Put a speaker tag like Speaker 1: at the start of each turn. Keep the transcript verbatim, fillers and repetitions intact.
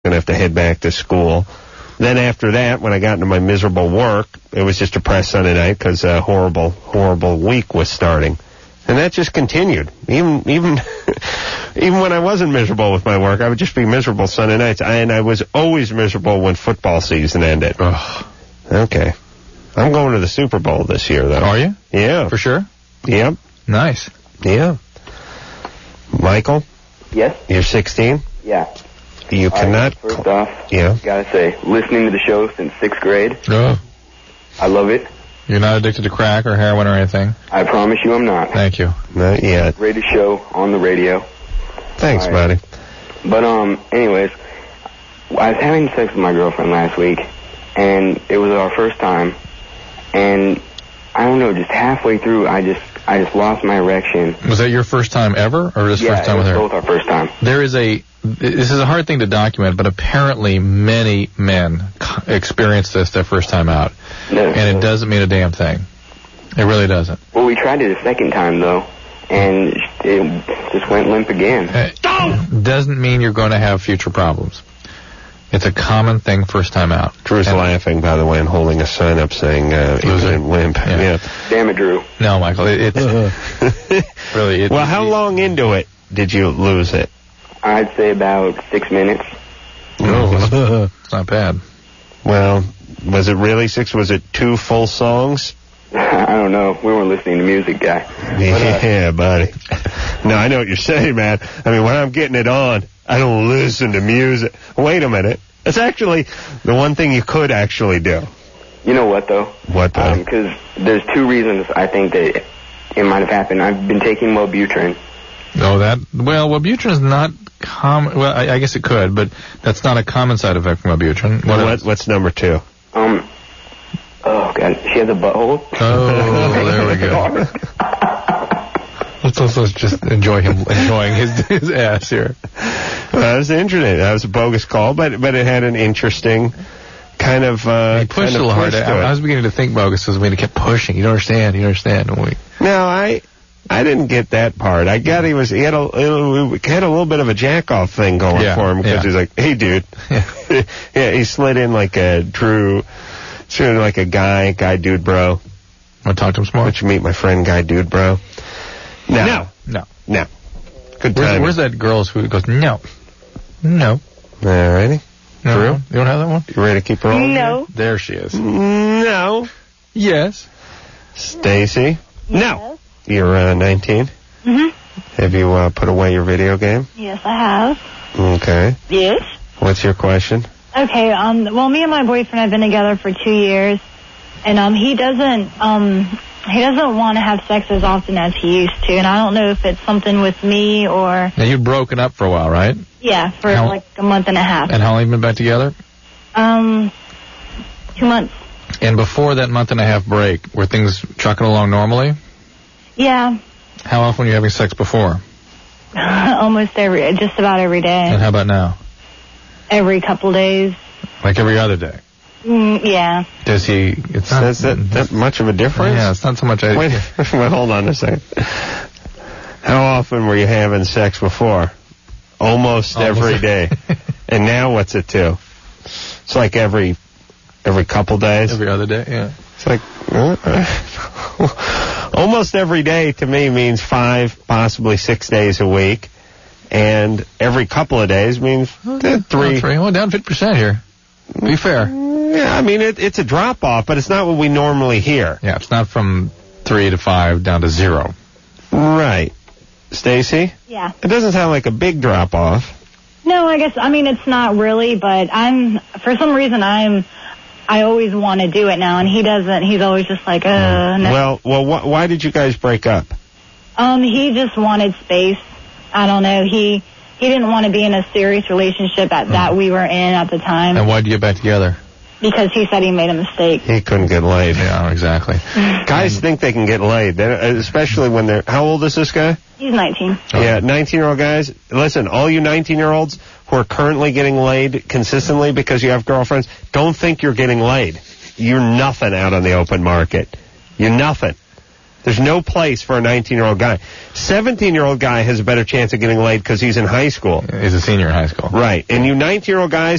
Speaker 1: going to have to head back to school. Then after that, when I got into my miserable work, it was just depressed Sunday night because a horrible, horrible week was starting. And that just continued. Even even, even when I wasn't miserable with my work, I would just be miserable Sunday nights. I, and I was always miserable when football season ended.
Speaker 2: Ugh.
Speaker 1: Okay. I'm going to the Super Bowl this year, though.
Speaker 2: Are you?
Speaker 1: Yeah.
Speaker 2: For sure?
Speaker 1: Yep.
Speaker 2: Nice.
Speaker 1: Yeah. Michael?
Speaker 3: Yes?
Speaker 1: You're sixteen?
Speaker 3: Yeah.
Speaker 1: You
Speaker 3: All
Speaker 1: cannot...
Speaker 3: right, first off,
Speaker 1: yeah.
Speaker 3: gotta say, listening to the show since sixth grade,
Speaker 2: Oh.
Speaker 3: I love it.
Speaker 2: You're not addicted to crack or heroin or anything?
Speaker 3: I promise you I'm not.
Speaker 2: Thank you.
Speaker 1: Not yet.
Speaker 3: Greatest show on the radio.
Speaker 1: Thanks,
Speaker 3: All right.
Speaker 1: buddy.
Speaker 3: But, um, anyways, I was having sex with my girlfriend last week, and it was our first time, and I don't know, just halfway through, I just I just lost my erection.
Speaker 2: Was that your first time ever, or this
Speaker 3: yeah,
Speaker 2: first time
Speaker 3: it was
Speaker 2: with her?
Speaker 3: both our first time.
Speaker 2: There is a, this is a hard thing to document, but apparently many men experience this their first time out.
Speaker 3: No,
Speaker 2: and it doesn't mean a damn thing. It really doesn't.
Speaker 3: Well, we tried it a second time, though, and it just went limp again.
Speaker 2: It doesn't mean you're going to have future problems. It's a common thing first time out.
Speaker 1: Drew's
Speaker 2: and
Speaker 1: laughing, by the way, and holding a sign up saying uh, imminent limp.
Speaker 2: Yeah.
Speaker 1: yeah.
Speaker 3: Damn it, Drew.
Speaker 2: No, Michael, it, it's really... It,
Speaker 1: well, how long into it did you lose it?
Speaker 3: I'd say about six minutes.
Speaker 2: Oh, it's not bad.
Speaker 1: Well, was it really six? Was it two full songs?
Speaker 3: I don't know. We weren't listening to music, guy.
Speaker 1: Yeah, buddy. No, I know what you're saying, man. I mean, when I'm getting it on, I don't listen to music. Wait a minute. It's actually the one thing you could actually do.
Speaker 3: You know what, though?
Speaker 1: What, though?
Speaker 3: Because um, there's two reasons I think that it might have happened. I've been taking Wellbutrin.
Speaker 2: Oh, that... Well, Wellbutrin is not common... Well, I, I guess it could, but that's not a common side effect from Wellbutrin. What
Speaker 1: what, what's number two?
Speaker 3: Um... Oh, God. She has a butthole.
Speaker 2: Oh, there we go. Let's also just enjoy him enjoying his, his ass here.
Speaker 1: Well, that was interesting. That was a bogus call, but but it had an interesting kind of... Uh,
Speaker 2: he pushed
Speaker 1: kind
Speaker 2: a little hard.
Speaker 1: push
Speaker 2: I, I was beginning to think bogus was when he kept pushing. You don't understand. You don't understand. We...
Speaker 1: No, I... I didn't get that part. I got he was he had a he had a little bit of a jack off thing going
Speaker 2: yeah,
Speaker 1: for him because
Speaker 2: yeah.
Speaker 1: he's like, hey, dude.
Speaker 2: Yeah.
Speaker 1: Yeah, he slid in like a true, sort of like a guy, guy, dude, bro.
Speaker 2: Want to talk to him some more?
Speaker 1: Why don't you meet my friend, guy, dude, bro? No,
Speaker 2: no, no,
Speaker 1: no. Good
Speaker 2: where's,
Speaker 1: time.
Speaker 2: where's that girl who goes no, no?
Speaker 1: All righty.
Speaker 2: No,
Speaker 1: Drew,
Speaker 2: you don't have that one?
Speaker 1: You ready to keep her on?
Speaker 4: No.
Speaker 2: There she is.
Speaker 1: No.
Speaker 2: Yes.
Speaker 1: Stacy.
Speaker 4: Yes.
Speaker 1: No. You're uh, nineteen.
Speaker 4: Mm-hmm.
Speaker 1: Have you uh, put away your video game?
Speaker 4: Yes, I have.
Speaker 1: Okay.
Speaker 4: Yes.
Speaker 1: What's your question?
Speaker 4: Okay, um, well, me and my boyfriend have been together for two years, and um, he doesn't, um, he doesn't want to have sex as often as he used to, and I don't know if it's something with me or...
Speaker 2: Now, you'd broken up for a while, right?
Speaker 4: Yeah, for
Speaker 2: How-
Speaker 4: like a month and a half.
Speaker 2: And how long have you been back together?
Speaker 4: Um, two months.
Speaker 2: And before that month and a half break, were things trucking along normally?
Speaker 4: Yeah,
Speaker 2: How often were you having sex before?
Speaker 4: almost every, just about every day.
Speaker 2: And how about now?
Speaker 4: Every couple days.
Speaker 2: Like every other day?
Speaker 4: Mm, yeah.
Speaker 2: Does he... It's not...
Speaker 1: Is that, that much of a difference?
Speaker 2: Yeah, it's not so much... I,
Speaker 1: Wait, wait, hold on a second. How often were you having sex before? Almost,
Speaker 2: Almost.
Speaker 1: every day. And now what's it to? It's like every every couple days.
Speaker 2: Every other day, yeah.
Speaker 1: It's like uh, almost every day to me means five, possibly six days a week, and every couple of days means uh, three.
Speaker 2: Three. Well, down fifty percent here. Be fair.
Speaker 1: Yeah, I mean it, it's a drop off, but it's not what we normally hear.
Speaker 2: Yeah, it's not from three to five down to zero.
Speaker 1: Right, Stacy?
Speaker 4: Yeah.
Speaker 1: It doesn't sound like a big drop off.
Speaker 4: No, I guess, I mean, it's not really, but I'm, for some reason, I'm, I always want to do it now, and he doesn't. He's always just like, uh, no.
Speaker 1: Well, well, wh- why did you guys break up?
Speaker 4: Um, he just wanted space. I don't know. He, he didn't want to be in a serious relationship at, that we were in at the time.
Speaker 2: And why'd you get back together?
Speaker 4: Because he said he made a mistake.
Speaker 1: He couldn't get laid.
Speaker 2: Yeah, exactly.
Speaker 1: Guys think they can get laid, They're- especially when they're... How old is this guy?
Speaker 4: He's nineteen.
Speaker 1: Yeah, nineteen-year-old guys. Listen, all you nineteen-year-olds who are currently getting laid consistently because you have girlfriends, don't think you're getting laid. You're nothing out on the open market. You're nothing. There's no place for a nineteen-year-old guy. seventeen-year-old guy has a better chance of getting laid because he's in high school.
Speaker 2: He's a senior in high school.
Speaker 1: Right. And you nineteen-year-old guys,